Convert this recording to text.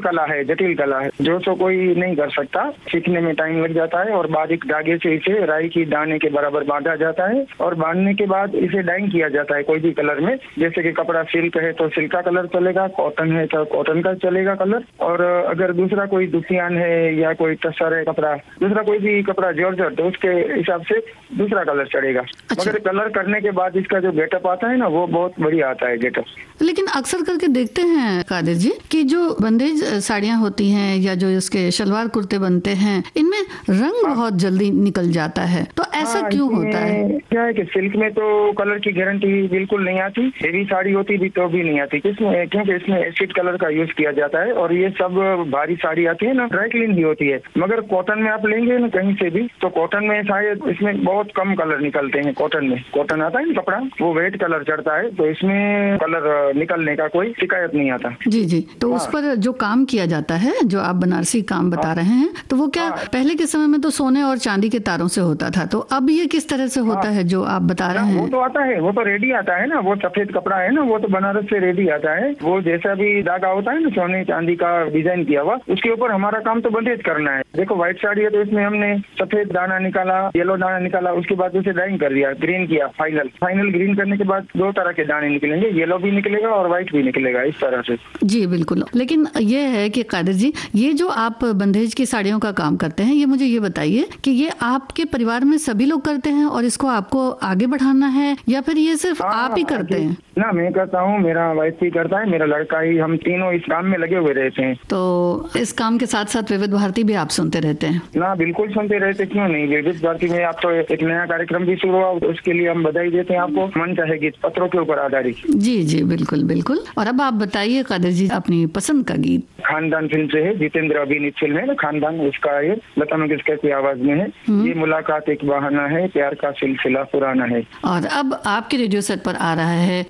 कला है, जटिल कला है, जो तो कोई नहीं कर सकता। सीखने में टाइम लग जाता है और बारीक धागे से इसे राई की दाने के बराबर बांधा जाता है और बांधने के बाद इसे डाइंग किया जाता है कोई भी कलर में। जैसे कि कपड़ा सिल्क है तो सिल्क का कलर चलेगा, कॉटन है तो कॉटन का चलेगा कलर, और अगर दूसरा कोई दुतियान है या कोई टसर है कपड़ा, दूसरा कोई भी कपड़ा जॉर्जेट, तो उसके हिसाब से दूसरा कलर चढ़ेगा। अच्छा। मगर कलर करने के बाद इसका जो गेटअप आता है ना, वो बहुत बढ़िया आता है गेटअप। लेकिन अक्सर करके देखते हैं कादिर जी कि जो बंदेज साड़ियाँ होती हैं या जो इसके शलवार कुर्ते बनते हैं, इनमें रंग बहुत जल्दी निकल जाता है, तो ऐसा क्यों होता है? क्या है कि सिल्क में तो कलर की गारंटी बिल्कुल नहीं आती, हेवी साड़ी होती भी तो भी नहीं आती। किसमें? क्योंकि इसमें एसिड कलर का यूज किया जाता है और ये सब भारी साड़ी आती है ना, ड्राई क्लीन भी होती है। मगर कॉटन में आप लेंगे ना कहीं से भी, तो कॉटन में शायद इसमें बहुत कम कलर निकलते हैं। कॉटन में, कॉटन आता है ना कपड़ा, वो वेट कलर चढ़ता है, तो इसमें कलर निकलने का कोई शिकायत नहीं आता। जी जी। तो उस पर जो काम किया जाता है, जो आप बनारसी काम बता रहे हैं, तो वो क्या पहले के समय में तो सोने और चांदी के तारों से होता था, तो अब ये किस तरह से होता है जो आप बता रहे हैं? वो तो आता है, वो तो रेडी आता है ना, वो सफेद कपड़ा है ना, वो तो बनारस से रेडी आता है। वो जैसा भी धागा होता है ना सोने चांदी का डिजाइन किया हुआ, उसके ऊपर हमारा काम तो बंदेज करना है। देखो व्हाइट साड़ी है तो इसमें हमने सफेद दाना निकाला, येलो दाना निकाला, उसके बाद उसे डाइंग कर दिया, ग्रीन किया, फाइनल ग्रीन करने के बाद दो तरह के दाने निकलेंगे, येलो भी निकलेगा और व्हाइट भी निकलेगा, इस तरह से। जी बिल्कुल। लेकिन ये है कि कादिर जी, ये जो आप बंदेज की साड़ियों का काम करते हैं, ये मुझे ये बताइए कि ये आपके परिवार में सभी लोग करते हैं और इसको आपको आगे बढ़ाना है, या फिर ये सिर्फ आप ही करते हैं? ना, मैं करता हूँ, मेरा वाइफ भी करता है, मेरा लड़का ही, हम तीनों इस काम में लगे हुए रहते हैं। तो इस काम के साथ साथ विविध भारती भी आप सुनते रहते हैं? ना, बिल्कुल सुनते रहते, क्यों नहीं। विविध भारती में आप तो एक नया कार्यक्रम भी शुरू हुआ, तो उसके लिए हम बधाई देते हैं आपको। मन चाहे गीत पत्रों के ऊपर आधारित। जी जी बिल्कुल बिल्कुल। और अब आप बताइए कादिर जी अपनी पसंद का गीत। खानदान फिल्म से है, जितेंद्र अभिनीत फिल्म है ना खानदान, उसका ये लता मंगेशकर की आवाज में है। ये मुलाकात एक बहाना है, प्यार का सिलसिला पुराना है। और अब आपके रेडियो सेट पर आ रहा है